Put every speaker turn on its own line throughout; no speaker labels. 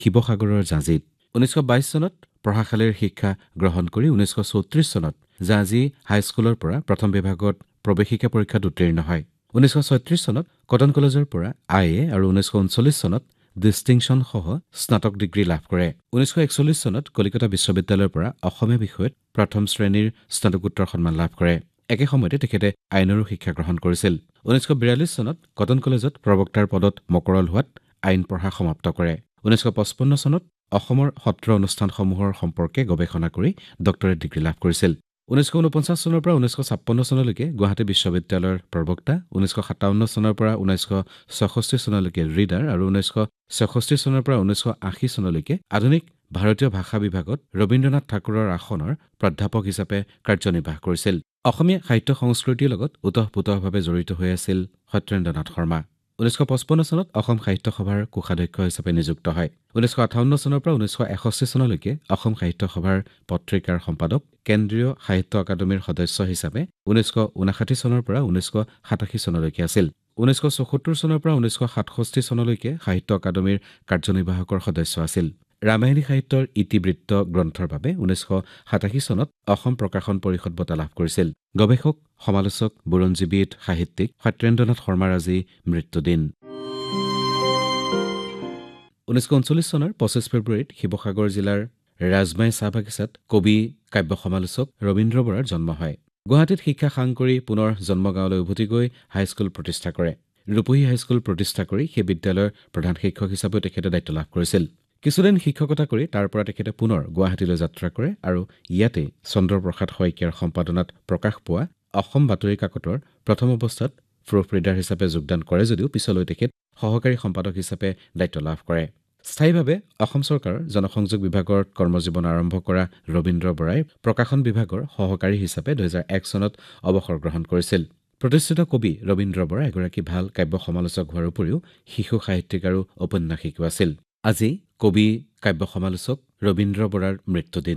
শিৱসাগৰৰ জাঁজীত 1922 চনত পঢ়াশালীৰ শিক্ষা গ্ৰহণ কৰি 1934 চনত জাঁজী হাইস্কুলৰ পৰা প্ৰথম বিভাগত প্ৰৱেশিকা পৰীক্ষাত উত্তীৰ্ণ হয়। 1936 চনত কটন কলেজৰ পৰা IA আৰু 1939 চনত ডিষ্টিংশ্যন সহ স্নাতক ডিগ্ৰী লাভ কৰে। 1941 চনত কলিকতা বিশ্ববিদ্যালয়ৰ পৰা অসমীয়া বিষয়ত প্ৰথম শ্ৰেণীৰ স্নাতকোত্তৰ সন্মান লাভ কৰে। একে সময়তে তেখেতে আইনৰো শিক্ষা গ্ৰহণ কৰিছিল। 1942 চনত কটন কলেজত প্ৰবক্তাৰ পদত মকৰল হোৱাত আইন পঢ়া সমাপ্ত কৰে। 1955 চনত অসমৰ সত্ৰ অনুষ্ঠানসমূহৰ সম্পৰ্কে গৱেষণা কৰি ডক্টৰেট ডিগ্ৰী লাভ কৰিছিল। 1949 চনৰ পৰা 1956 চনলৈকে গুৱাহাটী বিশ্ববিদ্যালয়ৰ প্ৰবক্তা, 1957 চনৰ পৰা 1964 চনলৈকে ৰিডাৰ আৰু 1966 চনৰ পৰা 1980 চনলৈকে আধুনিক ভাৰতীয় ভাষা বিভাগত ৰবীন্দ্ৰনাথ ঠাকুৰৰ আসনৰ প্ৰাধ্যাপক হিচাপে কাৰ্যনিৰ্বাহ কৰিছিল। অসমীয়া সাহিত্য সংস্কৃতিৰ লগত ওতঃপ্ৰোতঃভাৱে জড়িত হৈ আছিল সত্যেন্দ্ৰনাথ শৰ্মা। 1955 চনত অসম সাহিত্য সভাৰ কোষাধ্যক্ষ হিচাপে নিযুক্ত হয়। 1958 চনৰ পৰা 1961 চনলৈকে অসম সাহিত্য সভাৰ পত্ৰিকাৰ সম্পাদক, কেন্দ্ৰীয় সাহিত্য একাডেমীৰ সদস্য হিচাপে 1959 চনৰ পৰা 1987 চনলৈকে আছিল। 1974 চনৰ পৰা 1967 চনলৈকে সাহিত্য একাডেমীৰ কাৰ্যনিৰ্বাহকৰ সদস্য আছিল। ৰামায়ণী সাহিত্যৰ ইতিবৃত্ত গ্ৰন্থৰ বাবে 1987 চনত অসম প্ৰকাশন পৰিষদ বঁটা লাভ কৰিছিল। গৱেষক, সমালোচক, বুৰঞ্জীবিদ, সাহিত্যিক সত্যেন্দ্ৰনাথ শৰ্মাৰ আজি মৃত্যুদিন। 1939 চনৰ 25 ফেব্ৰুৱাৰীত শিৱসাগৰ জিলাৰ ৰাজমাই চাহ বাগিচাত কবি, কাব্য সমালোচক ৰবীন্দ্ৰ বৰাৰ জন্ম হয়। গুৱাহাটীত শিক্ষা সাং কৰি পুনৰ জন্মগাঁৱলৈ উভতি গৈ হাইস্কুল প্ৰতিষ্ঠা কৰে। ৰূপহী হাইস্কুল প্ৰতিষ্ঠা কৰি সেই বিদ্যালয়ৰ প্ৰধান শিক্ষক হিচাপেও তেখেতে দায়িত্ব লাভ কৰিছিল। কিছুদিন শিক্ষকতা কৰি তাৰ পৰা তেখেতে পুনৰ গুৱাহাটীলৈ যাত্ৰা কৰে আৰু ইয়াতে চন্দ্ৰপ্ৰসাদ শইকীয়াৰ সম্পাদনাত প্ৰকাশ পোৱা অসম বাতৰি কাকতৰ প্ৰথম অৱস্থাত প্ৰুফ ৰিডাৰ হিচাপে যোগদান কৰে যদিও পিছলৈ তেখেত সহকাৰী সম্পাদক হিচাপে দায়িত্ব লাভ কৰে। স্থায়ীভাৱে অসম চৰকাৰৰ জনসংযোগ বিভাগৰ কৰ্মজীৱন আৰম্ভ কৰা ৰবীন্দ্ৰ বৰাই প্ৰকাশন বিভাগৰ সহকাৰী হিচাপে 2001 চনত অৱসৰ গ্ৰহণ কৰিছিল। প্ৰতিষ্ঠিত কবি ৰবীন্দ্ৰ বৰা এগৰাকী ভাল কাব্য সমালোচক হোৱাৰ উপৰিও শিশু সাহিত্যিক আৰু ঔপন্যাসিকো আছিল। আজি কবি, কাব্য সমালোচক ৰবীন্দ্ৰ বৰাৰ মৃত্যুদিন।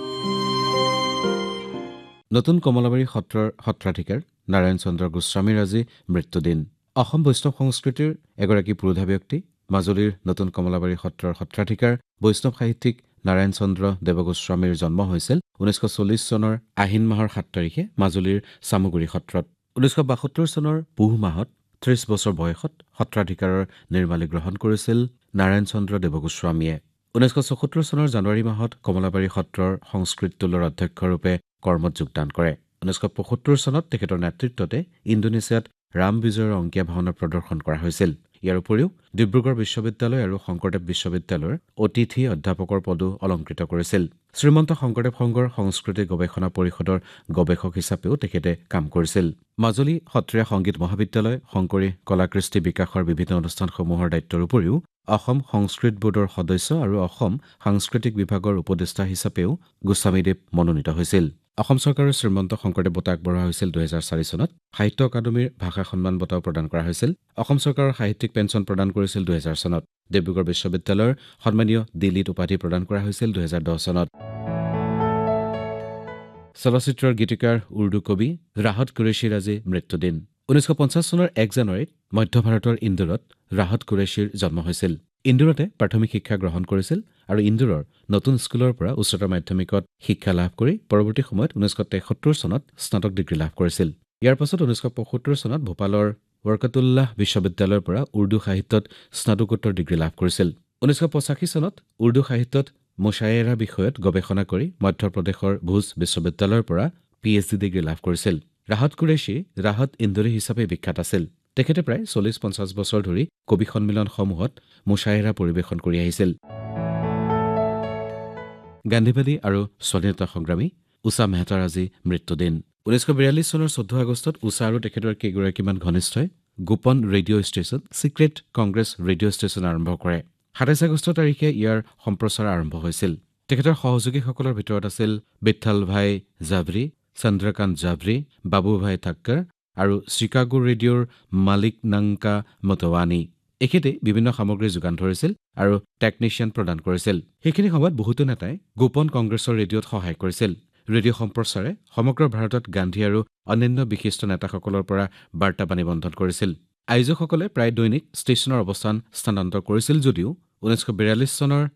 নতুন কমলাবাৰী সত্ৰৰ সত্ৰাধিকাৰ নাৰায়ণ চন্দ্ৰ গোস্বামীৰ আজি মৃত্যুদিন। অসম বৈষ্ণৱ সংস্কৃতিৰ এগৰাকী পুৰোধা ব্যক্তি, মাজুলীৰ নতুন কমলাবাৰী সত্ৰৰ সত্ৰাধিকাৰ বৈষ্ণৱ সাহিত্যিক নাৰায়ণ চন্দ্ৰ দেৱগোস্বামীৰ জন্ম হৈছিল 1940 চনৰ আহিন মাহৰ 7 তাৰিখে মাজুলীৰ চামগুৰি সত্ৰত। 1972 চনৰ পুহ মাহত 30 বছৰ বয়সত সত্ৰাধিকাৰৰ নিৰ্মালী গ্ৰহণ কৰিছিল নাৰায়ণ চন্দ্ৰ দেৱগোস্বামীয়ে। 1974 চনৰ জানুৱাৰী মাহত কমলাবাৰী সত্ৰৰ সংস্কৃত টোলৰ অধ্যক্ষৰূপে কৰ্মত যোগদান কৰে। 1975 চনত তেখেতৰ নেতৃত্বতে ইণ্ডোনেছিয়াত ৰাম বিজয়ৰ অংকীয়া ভাওনা প্ৰদৰ্শন কৰা হৈছিল। ইয়াৰ উপৰিও ডিব্ৰুগড় বিশ্ববিদ্যালয় আৰু শংকৰদেৱ বিশ্ববিদ্যালয়ৰ অতিথি অধ্যাপকৰ পদো অলংকৃত কৰিছিল। শ্ৰীমন্ত শংকৰদেৱ সংঘৰ সংস্কৃতি গৱেষণা পৰিষদৰ গৱেষক হিচাপেও তেখেতে কাম কৰিছিল। মাজুলী সত্ৰীয়া সংগীত মহাবিদ্যালয়, শংকৰী কলাকৃষ্টি বিকাশৰ বিভিন্ন অনুষ্ঠানসমূহৰ দায়িত্বৰ উপৰিও অসম সংস্কৃত বোৰ্ডৰ সদস্য আৰু অসম সাংস্কৃতিক বিভাগৰ উপদেষ্টা হিচাপেও গোস্বামীদেৱ মনোনীত হৈছিল। অসম চৰকাৰৰ শ্ৰীমন্ত শংকৰদেৱ বঁটা আগবঢ়োৱা হৈছিল 2004 চনত। সাহিত্য একাডেমীৰ ভাষা সন্মান বঁটাও প্ৰদান কৰা হৈছিল। অসম চৰকাৰৰ সাহিত্যিক পেঞ্চন প্ৰদান কৰিছিল 2000 চনত। ডিব্ৰুগড় বিশ্ববিদ্যালয়ৰ সন্মানীয় দিলীপ উপাধি প্ৰদান কৰা হৈছিল 2010 চনত। চলচ্চিত্ৰৰ গীতিকাৰ উৰ্দু কবি ৰাহত কুৰেশ্বীৰ আজি মৃত্যুদিন। 1950 চনৰ 1 জানুৱাৰীত মধ্য ভাৰতৰ ইন্দোৰত ৰাহত কুৰেশ্বীৰ জন্ম হৈছিল। ইন্দোৰতে প্ৰাথমিক শিক্ষা গ্ৰহণ কৰিছিল আৰু ইন্দোৰৰ নতুন স্কুলৰ পৰা উচ্চতৰ মাধ্যমিকত শিক্ষা লাভ কৰি পৰৱৰ্তী সময়ত 1973 চনত স্নাতক ডিগ্ৰী লাভ কৰিছিল। ইয়াৰ পাছত 1975 চনত ভোপালৰ বৰকতুল্লাহ বিশ্ববিদ্যালয়ৰ পৰা উৰ্দু সাহিত্যত স্নাতকোত্তৰ ডিগ্ৰী লাভ কৰিছিল। 1985 চনত উৰ্দু সাহিত্যত মুছায়েৰা বিষয়ত গৱেষণা কৰি মধ্যপ্ৰদেশৰ ভুজ বিশ্ববিদ্যালয়ৰ পৰা PhD ডিগ্ৰী লাভ কৰিছিল। ৰাহত কুৰেশ্বী ৰাহত ইন্দোৰী হিচাপে বিখ্যাত আছিল। তেখেতে প্ৰায় 40-50 বছৰ ধৰি কবি সন্মিলনসমূহত মুছায়েৰা পৰিৱেশন কৰি আহিছিল। গান্ধীবাদী আৰু স্বাধীনতা সংগ্ৰামী ঊষা মেহতাৰ আজি মৃত্যুদিন। 1942 চনৰ 14 আগষ্টত ঊষা আৰু তেখেতৰ কেইগৰাকীমান ঘনিষ্ঠই গোপন radio' station secret Congress radio' station আৰম্ভ কৰে। 27 আগষ্ট তাৰিখে ইয়াৰ সম্প্ৰচাৰ আৰম্ভ হৈছিল। তেখেতৰ সহযোগীসকলৰ ভিতৰত আছিল বিঠ্ঠল ভাই জাভৰী, চন্দ্ৰকান্ত জাভৰী, বাবু ভাই থাক্কৰ আৰু চিকাগো ৰেডিঅ'ৰ মালিক নাংকা মটৱানী। এখেতে বিভিন্ন সামগ্ৰী যোগান ধৰিছিল আৰু টেকনিচিয়ান প্ৰদান কৰিছিল। সেইখিনি সময়ত বহুতো নেতাই গোপন কংগ্ৰেছৰ ৰেডিঅ'ত সহায় কৰিছিল। ৰেডিঅ' সম্প্ৰচাৰে সমগ্ৰ ভাৰতত গান্ধী আৰু অন্যান্য বিশিষ্ট নেতাসকলৰ পৰা বাৰ্তাবাণী বন্ধন কৰিছিল। আয়োজকসকলে প্ৰায় দৈনিক ষ্টেচনৰ অৱস্থান স্থানান্তৰ কৰিছিল যদিও 1942 চনৰ